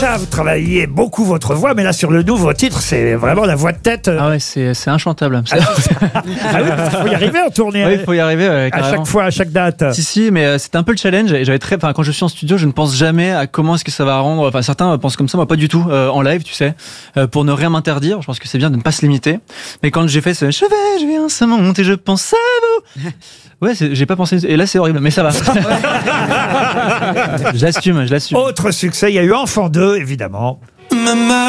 Là, vous travaillez beaucoup votre voix, mais là, sur le nouveau titre, c'est vraiment la voix de tête. Ah ouais, c'est inchantable. Ah oui, il faut y arriver en tournée. Oui, il faut y arriver. À chaque fois, à chaque date. Si, mais c'était un peu le challenge. Et quand je suis en studio, je ne pense jamais à comment est-ce que ça va rendre. Enfin, certains pensent comme ça, moi pas du tout. En live, tu sais, pour ne rien m'interdire. Je pense que c'est bien de ne pas se limiter. Mais quand j'ai fait ce je viens, ça monte et je pense à vous. Ouais, j'ai pas pensé. Et là, c'est horrible, mais ça va. Je l'assume. Autre succès, il y a eu Enfant 2, évidemment. Maman.